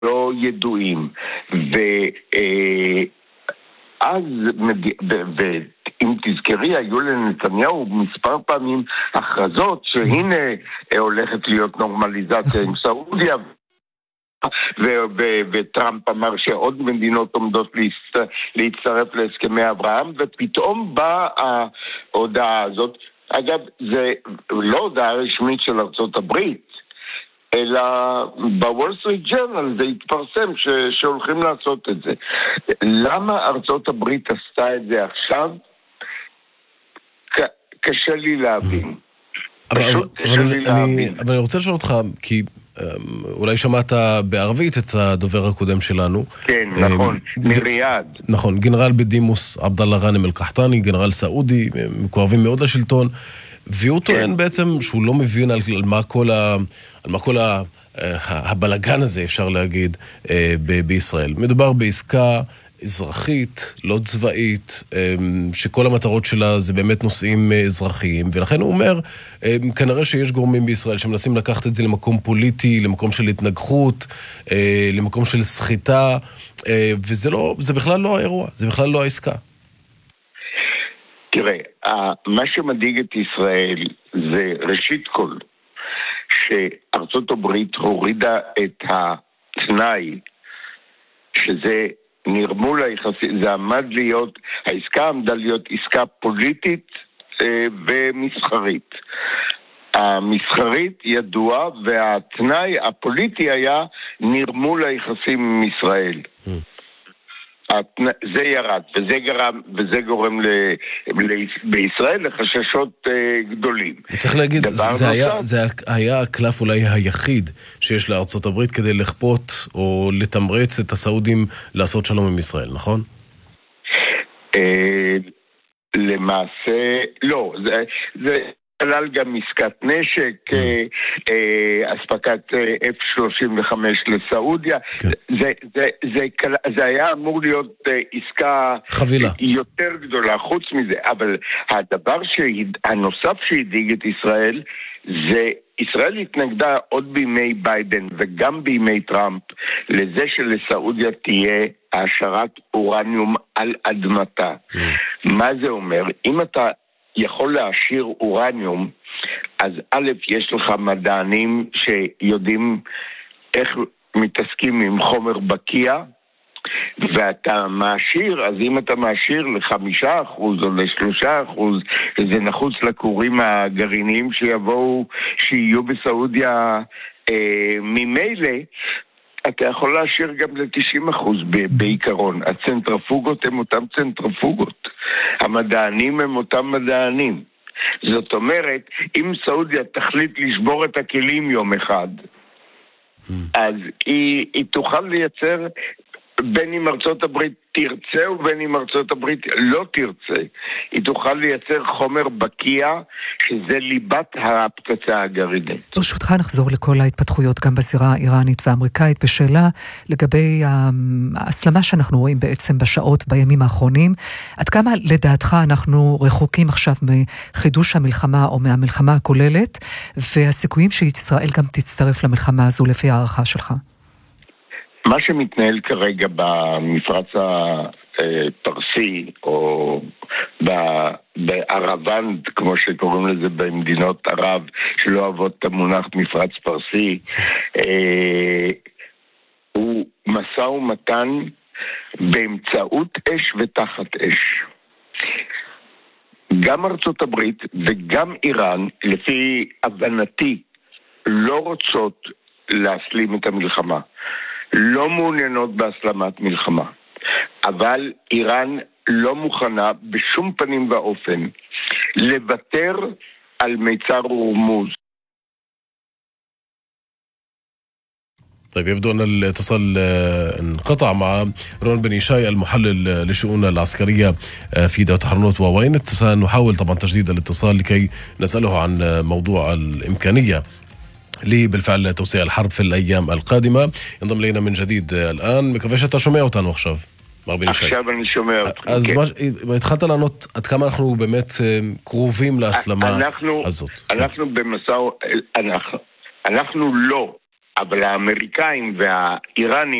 לא ידועים. ואז, אם תזכרי, היו לנתניהו מספר פעמים הכרזות שהנה הולכת להיות נורמליזציה עם סעודיה, וטראמפ אמר שעוד מדינות עומדות להצטרף להסכמי אברהם, ופתאום באה ההודעה הזאת. אגב, זה לא הודעה רשמית של ארצות הברית, אלא בוול סטריט ג'ורנל זה התפרסם שהולכים לעשות את זה. למה ארצות הברית עשתה את זה עכשיו? קשה לי להבין. אבל אני רוצה לשאול אותך, כי אולי שמעת בערבית את הדובר הקודם שלנו. כן, נכון, מריאד. נכון, גנרל בדימוס עבדאללה גאנם אל-קחטני, גנרל סעודי, מקורבים מאוד לשלטון, והוא טוען בעצם שהוא לא מבין על מה כל הבלגן הזה, אפשר להגיד, בישראל. מדובר בעסקה אזרחית, לא צבאית, שכל המטרות שלה זה באמת נושאים אזרחיים, ולכן הוא אומר, כנראה שיש גורמים בישראל שמנסים לקחת את זה למקום פוליטי, למקום של התנגחות, למקום של סחיטה, וזה בכלל לא האירוע, זה בכלל לא העסקה. תראה, מה שמדאיג את ישראל זה ראשית כל, שארצות הברית הורידה את התנאי, שזה נרמול היחסי, זה עמד להיות, העסקה עמדה להיות עסקה פוליטית ומסחרית. המסחרית ידוע, והתנאי הפוליטי היה נרמול היחסים עם ישראל. זה ירד, וזה גורם בישראל לחששות גדולים. צריך להגיד, זה היה הקלף אולי היחיד שיש לארצות הברית כדי לכפות או לתמרץ את הסעודים לעשות שלום עם ישראל, נכון? למעשה, לא, זה כלל גם עסקת נשק, אספקת F-35 לסעודיה. זה היה אמור להיות עסקה יותר גדולה חוץ מזה, אבל הדבר הנוסף שהדאיג את ישראל זה ישראל התנגדה עוד בימי ביידן וגם בימי טראמפ לזה שלסעודיה תהיה העשרת אורניום על אדמתה. מה זה אומר? אם אתה יכול להשאיר אורניום, אז א', יש לך מדענים שיודעים איך מתעסקים עם חומר בקיע, ואתה מאשיר, אז אם אתה מאשיר ל5% או ל3%, זה נחוץ לכורים הגרעיניים שיהיו בסעודיה ממילא, אתה יכול להשאיר גם ל90% בעיקרון. הצנטרפוגות הם אותם צנטרפוגות. המדענים הם אותם מדענים. זאת אומרת, אם סעודיה תחליט לשבור את הכלים יום אחד, אז היא תוכל לייצר, בין אם ארצות הברית תרצה ובין אם ארצות הברית לא תרצה, היא תוכל לייצר חומר בקיע שזה ליבת הפצצה הגרעינית. ברשותך נחזור לכל ההתפתחויות גם בזירה האיראנית והאמריקאית בשאלה לגבי ההסלמה שאנחנו רואים בעצם בשעות בימים האחרונים. עד כמה לדעתך אנחנו רחוקים עכשיו מחידוש המלחמה או מהמלחמה הכוללת, והסיכויים שישראל גם תצטרף למלחמה הזו לפי הערכה שלך? מה שמתנהל כרגע במפרץ הפרסי, או בערבנד, כמו שקוראים לזה במדינות ערב, שלא אוהבות את המונח מפרץ פרסי, הוא משא ומתן באמצעות אש ותחת אש. גם ארצות הברית וגם איראן, לפי הבנתי, לא רוצות להסלים את המלחמה. לא מעוניינות בהסלמת מלחמה. אבל איראן לא מוכנה בשום פנים ואופן לוותר על מיצר הורמוז. طيب يبدو أن الاتصال انقطع مع رون بن يشاي المحلل للشؤون العسكرية في دولة حرنوت ووين. سنحاول طبعا تجديد الاتصال لكي نسأله عن موضوع الإمكانية لي بالفعل توسيع الحرب في الأيام القادمة. ينضم إلينا من جديد الآن. מקווה שאתה שומע אותנו עכשיו. עכשיו אני שומע אותך. אז התחלת לענות עד כמה אנחנו באמת קרובים להסלמה הזאת. אנחנו לא, אבל האמריקאים והאיראנים